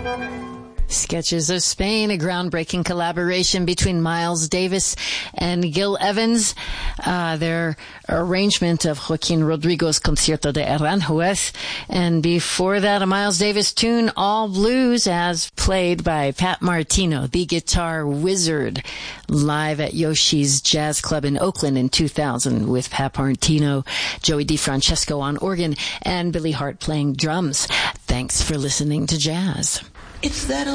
Sketches of Spain, a groundbreaking collaboration between Miles Davis and Gil Evans. Their arrangement of Joaquin Rodrigo's Concierto de Aranjuez. And before that, a Miles Davis tune, All Blues, as played by Pat Martino, the guitar wizard, live at Yoshi's Jazz Club in Oakland in 2000 with Pat Martino, Joey DeFrancesco on organ, and Billy Hart playing drums. Thanks for listening to Jazz. It's that